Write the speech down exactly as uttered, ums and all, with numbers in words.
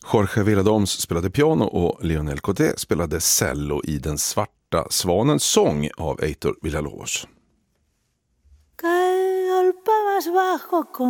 Jorge Villadoms spelade piano och Lionel Coté spelade cello i Den svarta svanens sång av Heitor Villa-Lobos.